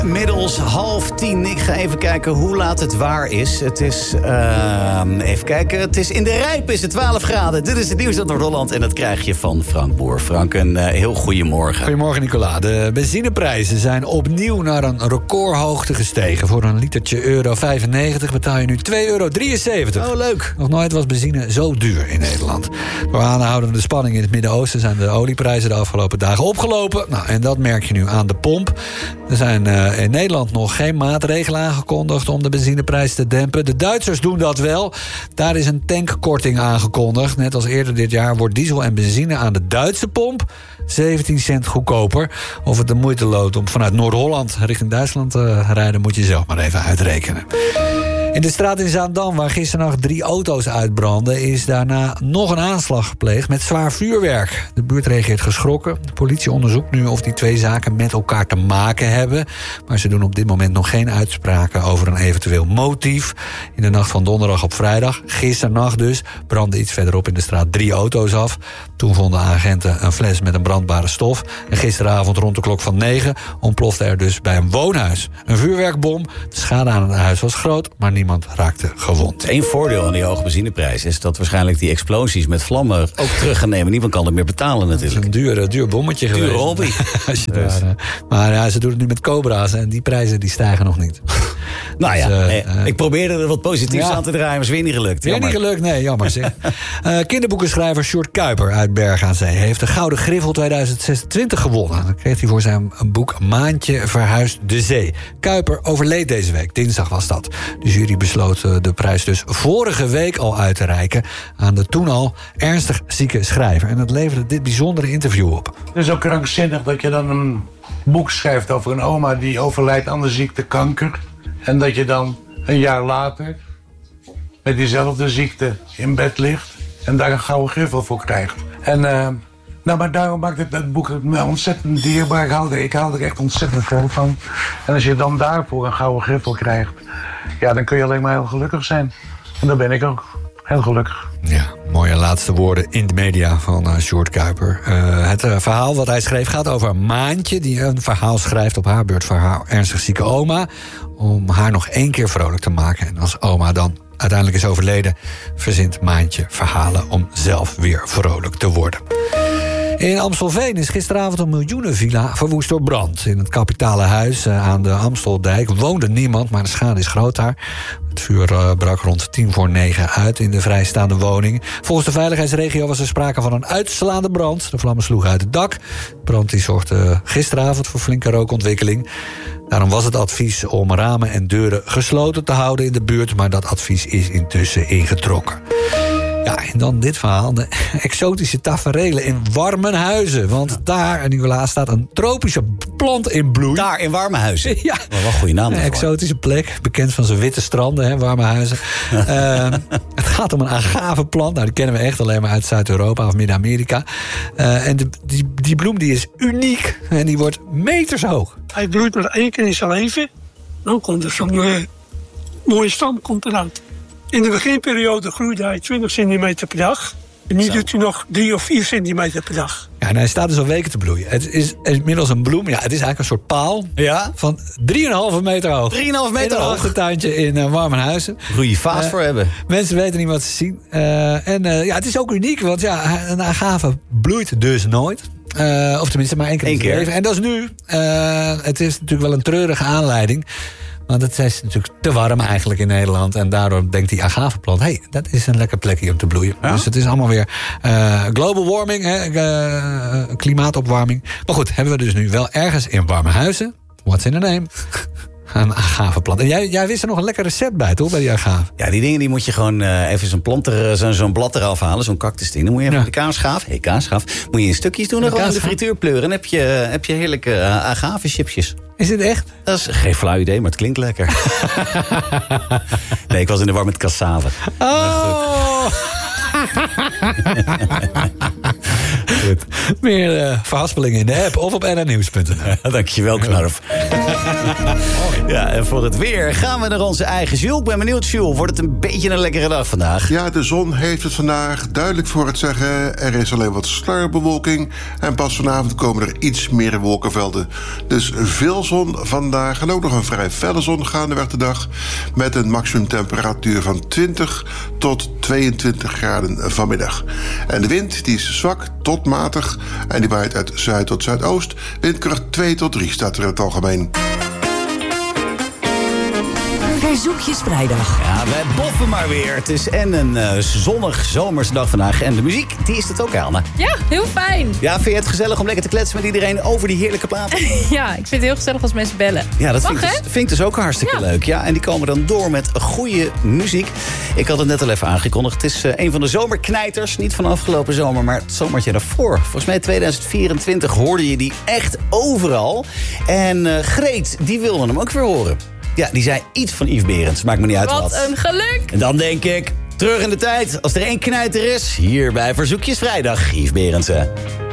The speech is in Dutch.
Middels 9:30. Ik ga even kijken hoe laat het waar is. Het is, even kijken. Het is in de Rijp is het 12 graden. Dit is het nieuws uit Noord-Holland en dat krijg je van Frank Boer. Frank, een heel goedemorgen. Goedemorgen, Nicola. De benzineprijzen zijn opnieuw naar een recordhoogte gestegen. Voor een litertje €1,95 betaal je nu €2,73. Oh, leuk. Nog nooit was benzine zo duur in Nederland. Door aanhoudende spanning in het Midden-Oosten zijn de olieprijzen de afgelopen dagen opgelopen. Nou, en dat merk je nu aan de pomp. Er zijn in Nederland nog geen maatregelen aangekondigd om de benzineprijs te dempen. De Duitsers doen dat wel. Daar is een tankkorting aangekondigd. Net als eerder dit jaar wordt diesel en benzine aan de Duitse pomp 17 cent goedkoper. Of het de moeite loont om vanuit Noord-Holland richting Duitsland te rijden, moet je zelf maar even uitrekenen. In de straat in Zaandam, waar gisternacht 3 auto's uitbrandden, is daarna nog een aanslag gepleegd met zwaar vuurwerk. De buurt reageert geschrokken. De politie onderzoekt nu of die 2 zaken met elkaar te maken hebben. Maar ze doen op dit moment nog geen uitspraken over een eventueel motief. In de nacht van donderdag op vrijdag, gisternacht dus, brandde iets verderop in de straat 3 auto's af. Toen vonden agenten een fles met een brandbare stof. En gisteravond rond de klok van 9 ontplofte er dus bij een woonhuis een vuurwerkbom. De schade aan het huis was groot, maar niemand raakte gewond. Eén voordeel aan die hoge benzineprijs is dat waarschijnlijk die explosies met vlammen ook terug gaan nemen. Niemand kan het meer betalen natuurlijk. Het is een duur bommetje geweest. Dure hobby. Als je maar ja, ze doen het nu met Cobra's en die prijzen die stijgen nog niet. Nou ja, ik probeerde er wat positiefs aan te draaien, maar is weer niet gelukt. Weer niet gelukt? Nee, jammer zeg. Kinderboekenschrijver Sjoerd Kuiper uit Bergen aan Zee heeft de Gouden Griffel 2026 gewonnen. Dat kreeg hij voor zijn boek Maantje verhuist de zee. Kuiper overleed deze week, dinsdag was dat. De jury besloot de prijs dus vorige week al uit te reiken aan de toen al ernstig zieke schrijver. En dat leverde dit bijzondere interview op. Het is ook krankzinnig dat je dan een boek schrijft over een oma die overlijdt aan de ziekte kanker. En dat je dan een jaar later met diezelfde ziekte in bed ligt en daar een Gouden Griffel voor krijgt. En maar daarom maakt het boek me ontzettend dierbaar. Ik haal er echt ontzettend veel van. En als je dan daarvoor een Gouden Griffel krijgt, ja, dan kun je alleen maar heel gelukkig zijn. En dan ben ik ook heel gelukkig. Ja, mooie laatste woorden in de media van Sjoerd Kuiper. Het verhaal wat hij schreef gaat over Maantje, die een verhaal schrijft op haar beurt voor haar ernstig zieke oma, om haar nog 1 keer vrolijk te maken. En als oma dan uiteindelijk is overleden, verzint Maantje verhalen om zelf weer vrolijk te worden. In Amstelveen is gisteravond een miljoenenvilla verwoest door brand. In het kapitale huis aan de Amsteldijk woonde niemand, maar de schade is groot daar. Het vuur brak rond 9:10 uit in de vrijstaande woning. Volgens de veiligheidsregio was er sprake van een uitslaande brand. De vlammen sloegen uit het dak. De brand die zorgde gisteravond voor flinke rookontwikkeling. Daarom was het advies om ramen en deuren gesloten te houden in de buurt, maar dat advies is intussen ingetrokken. Ja, en dan dit verhaal, de exotische taferelen in Warmenhuizen. Want daar, Nicola, staat een tropische plant in bloei. Daar, in Warmenhuizen? Ja. Wel een goede naam. Een exotische plek, bekend van zijn witte stranden, hè, Warmenhuizen. Het gaat om een agaveplant. Nou, die kennen we echt alleen maar uit Zuid-Europa of Midden-Amerika. En die bloem die is uniek en die wordt meters hoog. Hij bloeit maar 1 keer in zijn leven. Dan komt er zo'n mooie stam komt eruit. In de beginperiode groeide hij 20 centimeter per dag. En nu doet hij nog 3 of 4 centimeter per dag. Ja, en hij staat dus al weken te bloeien. Het is inmiddels een bloem. Ja, het is eigenlijk een soort paal. Ja? Van 3,5 meter hoog. 3,5 meter hoog? In een achtertuintje in Warmenhuizen. Goeie vaas voor hebben. Mensen weten niet wat ze zien. Het is ook uniek, want ja, een agave bloeit dus nooit. Of tenminste maar 1 keer in het leven. En dat is nu. Het is natuurlijk wel een treurige aanleiding. Want het is natuurlijk te warm eigenlijk in Nederland. En daardoor denkt die agaveplant, dat is een lekker plekje om te bloeien. Ja? Dus het is allemaal weer global warming, klimaatopwarming. Maar goed, hebben we dus nu wel ergens in Warmenhuizen. What's in the name? Een agaveplant. En jij wist er nog een lekker recept bij, toch? Bij die agave. Ja, die dingen die moet je gewoon even zo'n blad eraf halen. Zo'n cactusding. Dan moet je even de kaasschaaf. Kaasschaaf. Moet je in stukjes doen en gewoon in de frituur pleuren. En heb je heerlijke agavechipjes. Is dit echt? Dat is geen flauw idee, maar het klinkt lekker. Nee, ik was in de war met cassave. Oh! Goed. Meer verhaspelingen in de app of op nrnieuws.nl. Dankjewel, Knarf. Ja, en voor het weer gaan we naar onze eigen Jules. Ik ben benieuwd, Jules. Wordt het een beetje een lekkere dag vandaag? Ja, de zon heeft het vandaag duidelijk voor het zeggen. Er is alleen wat sluierbewolking. En pas vanavond komen er iets meer wolkenvelden. Dus veel zon vandaag. En ook nog een vrij felle zon gaandeweg de dag. Met een maximumtemperatuur van 20 tot 22 graden vanmiddag. En de wind die is zwak tot matig. En die waait uit zuid tot zuidoost. Windkracht 2 tot 3 staat er in het algemeen. Verzoekjesvrijdag. Ja, wij boffen maar weer. Het is een zonnig zomerse dag vandaag. En de muziek, die is het ook, Elna. Ja, heel fijn. Ja, vind je het gezellig om lekker te kletsen met iedereen over die heerlijke platen? Ja, ik vind het heel gezellig als mensen bellen. Ja, dat Mag, vind ik dus ook hartstikke leuk. Ja, en die komen dan door met goede muziek. Ik had het net al even aangekondigd. Het is een van de zomerknijters. Niet van afgelopen zomer, maar het zomertje daarvoor. Volgens mij 2024 hoorde je die echt overal. En Greet, die wilde hem ook weer horen. Ja, die zei iets van Yves Berends. Maakt me niet uit wat. Wat een geluk. En dan denk ik, terug in de tijd. Als er één knijter is, hier bij Verzoekjes Vrijdag. Yves Berendsen.